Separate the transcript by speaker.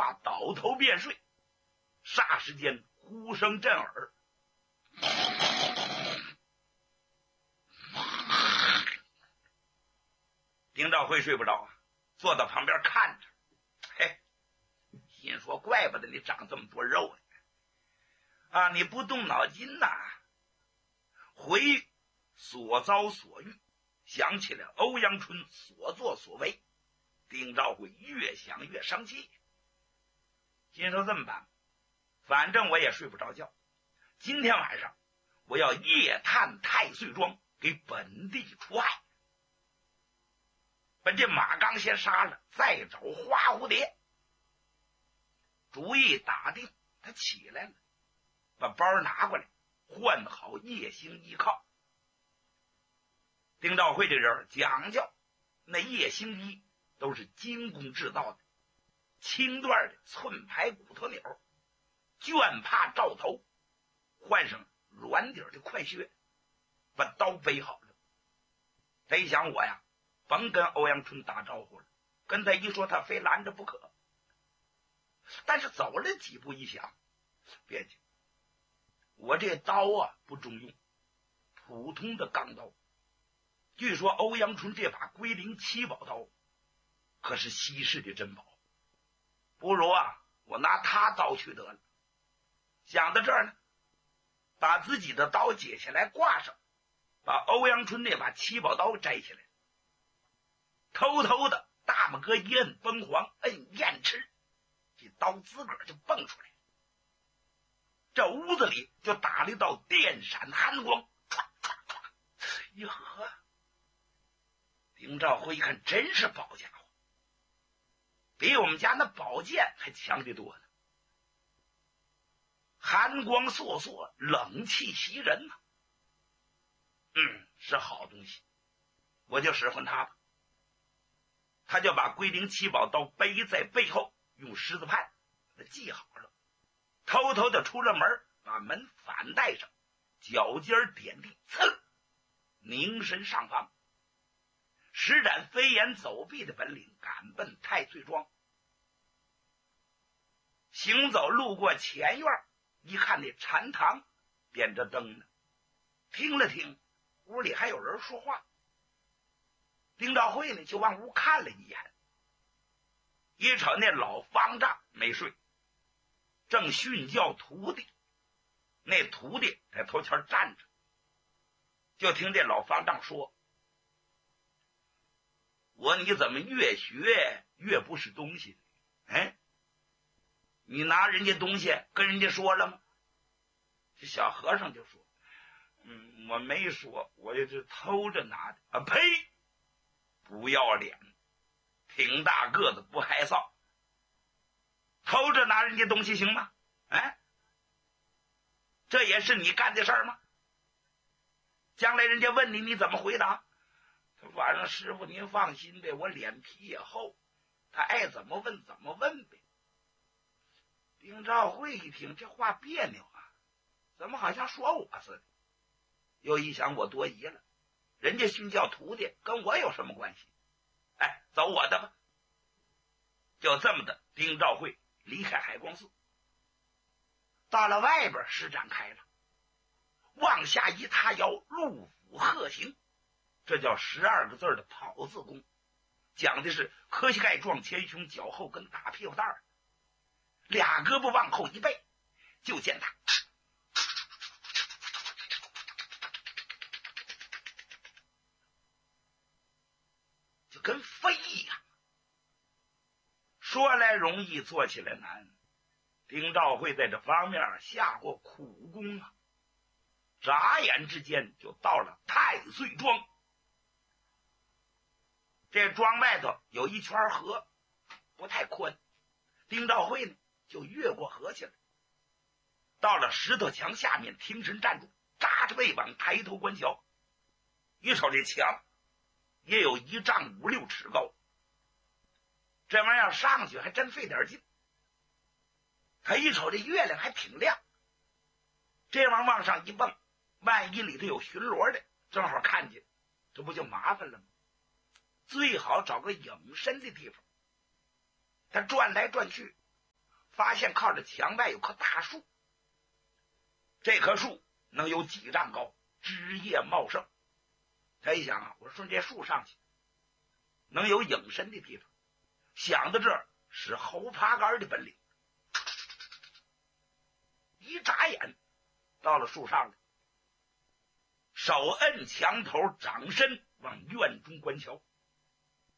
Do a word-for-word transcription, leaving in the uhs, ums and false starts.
Speaker 1: 话，倒头便睡。霎时间呼声震耳，丁兆辉睡不着啊，坐到旁边看着，嘿，心说怪不得你长这么多肉呢，啊，你不动脑筋呐、啊。回忆所遭所遇，想起了欧阳春所作所为，丁兆辉越想越生气，心说这么办，反正我也睡不着觉，今天晚上我要夜探太岁庄，给本地除害。把这马刚先杀了，再找花蝴蝶。主意打定，他起来了，把包拿过来，换好夜星衣靠。丁兆辉这人讲究，那夜星衣都是精工制造的，轻段的寸排骨头钮，绢帕罩头，换上软底的快靴，把刀背好了。他一想，我呀甭跟欧阳春打招呼了，跟他一说他非拦着不可。但是走了几步一想，别介，我这刀啊不中用，普通的钢刀。据说欧阳春这把龟灵七宝刀可是稀世的珍宝，不如啊我拿他刀去得了。想到这儿呢，把自己的刀解下来挂上，把欧阳春那把七宝刀摘下来，偷偷的大拇哥一摁崩簧，摁燕翅，这刀自个儿就蹦出来，这屋子里就打了一道电闪寒光，唰唰唰，一呵，丁兆辉一看，真是宝家伙，比我们家那宝剑还强得多呢。寒光烁烁，冷气袭人呐、啊。嗯，是好东西，我就使唤他吧。他就把龟灵七宝刀背在背后，用狮子判给系好了，偷偷的出了门，把门反带上，脚尖点地，噌，凝神上方，施展飞檐走壁的本领，赶奔太岁庄。行走路过前院，一看那禅堂点着灯呢，听了听，屋里还有人说话。丁兆辉呢就往屋看了一眼，一瞅那老方丈没睡，正训教徒弟，那徒弟在头前站着，就听这老方丈说，我你怎么越学越不是东西？哎，你拿人家东西跟人家说了吗？这小和尚就说，嗯，我没说，我也是偷着拿的啊！呸，不要脸，挺大个子不害臊，偷着拿人家东西行吗？哎，这也是你干的事儿吗？将来人家问你，你怎么回答？晚上师傅您放心呗，我脸皮也厚，他爱怎么问怎么问呗。丁兆辉一听这话别扭啊，怎么好像说我似的？又一想，我多疑了，人家训教徒弟跟我有什么关系？哎，走我的吧。就这么的，丁兆辉离开海光寺，到了外边施展开了，往下一塌腰，入府鹤行，这叫十二个字的跑字功，讲的是磕膝盖撞前胸，脚后跟打屁股蛋儿，俩胳膊往后一背，就见他就跟飞一样。说来容易，做起来难。丁兆辉在这方面下过苦功啊，眨眼之间就到了太岁庄。这庄外头有一圈河，不太宽，丁兆辉呢就越过河去了，到了石头墙下面，停神站住，扎着背膀，抬头观瞧。一瞅这墙也有一丈五六尺高，这玩意儿上去还真费点劲。他一瞅这月亮还挺亮，这玩意儿往上一蹦，万一里头有巡逻的正好看见，这不就麻烦了吗？最好找个隐身的地方。他转来转去， 发现靠着墙外有棵大树，这棵树能有几丈高，枝叶茂盛。他一想啊，我顺这树上去，能有隐身的地方。想到这儿，使猴爬杆的本领，一眨眼到了树上了，手摁墙头，掌身往院中观瞧。